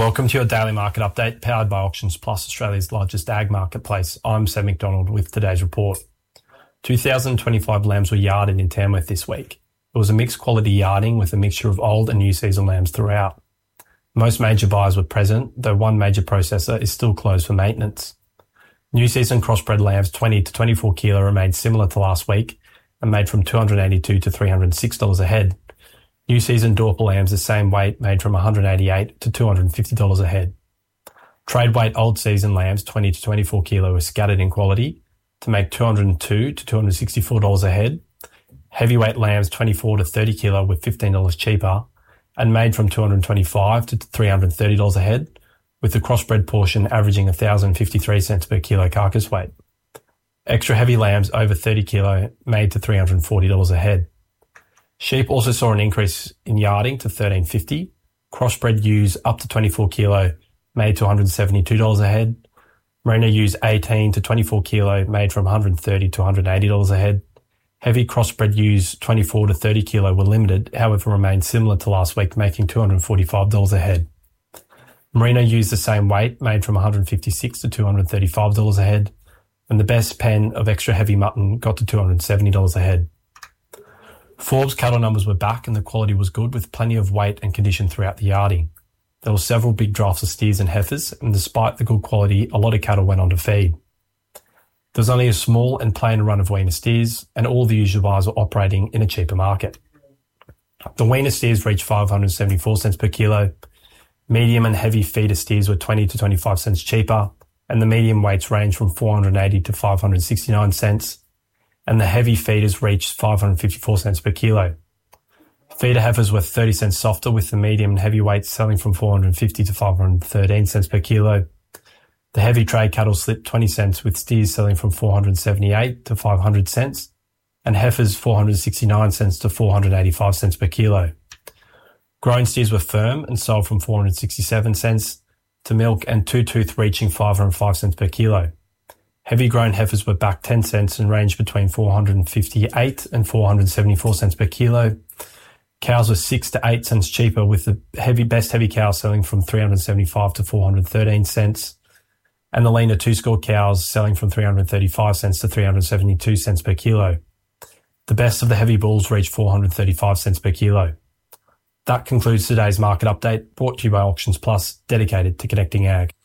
Welcome to your daily market update, powered by Auctions Plus, Australia's largest ag marketplace. I'm Sam McDonald with today's report. 2025 lambs were yarded in Tamworth this week. It was a mixed quality yarding with a mixture of old and new season lambs throughout. Most major buyers were present, though one major processor is still closed for maintenance. New season crossbred lambs 20 to 24 kilo remained similar to last week and made from $282 to $306 a head. New season Dorper lambs the same weight made from $188 to $250 a head. Trade weight old season lambs 20 to 24 kilo were scattered in quality to make $202 to $264 a head. Heavyweight lambs 24 to 30 kilo were $15 cheaper and made from $225 to $330 a head, with the crossbred portion averaging 1,053 cents per kilo carcass weight. Extra heavy lambs over 30 kilo made to $340 a head. Sheep also saw an increase in yarding to $1,350. Crossbred ewes up to 24 kilo made to $172 a head. Merino ewes 18 to 24 kilo made from $130 to $180 a head. Heavy crossbred ewes 24 to 30 kilo were limited, however remained similar to last week, making $245 a head. Merino ewes the same weight made from $156 to $235 a head. And the best pen of extra heavy mutton got to $270 a head. Forbes cattle numbers were back and the quality was good, with plenty of weight and condition throughout the yarding. There were several big drafts of steers and heifers, and despite the good quality, a lot of cattle went on to feed. There was only a small and plain run of weaner steers, and all the usual buyers were operating in a cheaper market. The weaner steers reached 574 cents per kilo. Medium and heavy feeder steers were 20 to 25 cents cheaper, and the medium weights ranged from 480 to 569 cents. And the heavy feeders reached 554 cents per kilo. Feeder heifers were 30 cents softer, with the medium and heavy weights selling from 450 to 513 cents per kilo. The heavy trade cattle slipped 20 cents, with steers selling from 478 to 500 cents, and heifers 469 cents to 485 cents per kilo. Grown steers were firm and sold from 467 cents to milk and two-tooth reaching 505 cents per kilo. Heavy grown heifers were back 10 cents and ranged between 458 and 474 cents per kilo. Cows were 6 to 8 cents cheaper, with the best heavy cow selling from 375 to 413 cents, and the leaner two-score cows selling from 335 cents to 372 cents per kilo. The best of the heavy bulls reached 435 cents per kilo. That concludes today's market update, brought to you by Auctions Plus, dedicated to connecting ag.